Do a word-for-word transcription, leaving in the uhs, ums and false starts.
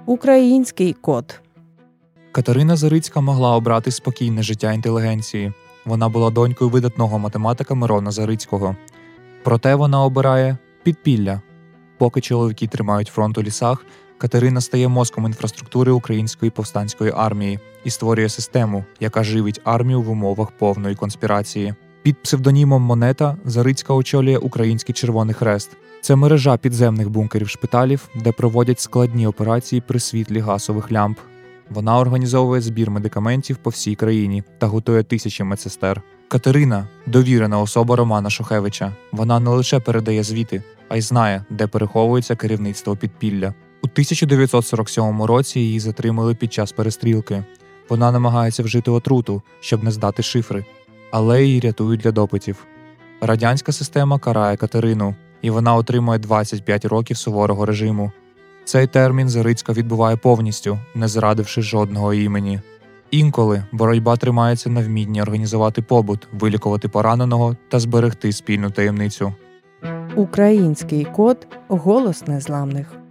Український код. Катерина Зарицька могла обрати спокійне життя інтелігенції. Вона була донькою видатного математика Мирона Зарицького. Проте вона обирає підпілля. Поки чоловіки тримають фронт у лісах, Катерина стає мозком інфраструктури Української повстанської армії і створює систему, яка живить армію в умовах повної конспірації. Під псевдонімом Монета Зарицька очолює Український Червоний Хрест. Це мережа підземних бункерів-шпиталів, де проводять складні операції при світлі газових лямп. Вона організовує збір медикаментів по всій країні та готує тисячі медсестер. Катерина – довірена особа Романа Шухевича. Вона не лише передає звіти, а й знає, де переховується керівництво підпілля. У тисяча дев'ятсот сорок сьомому році її затримали під час перестрілки. Вона намагається вжити отруту, щоб не здати шифри, але її рятують для допитів. Радянська система карає Катерину, і вона отримує двадцять п'ять років суворого режиму. Цей термін Зарицька відбуває повністю, не зрадивши жодного імені. Інколи боротьба тримається на вмінні організувати побут, вилікувати пораненого та зберегти спільну таємницю. Український код – голос незламних.